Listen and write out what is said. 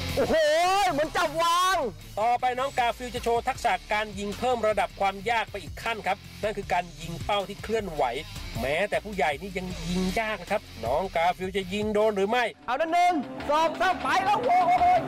โอ้โหเหมือนจับวางต่อไปน้องกาฟิลจะโชว์ทักษะการยิงเพิ่มระดับความยากไปอีกขั้นครับนั่นคือการยิงเป้าที่เคลื่อนไหวแม้แต่ผู้ใหญ่นี่ยังยิงยากนะครับน้องกาฟิลจะยิงโดนหรือไม่เอา1 2 3ไปแล้วโอ้ย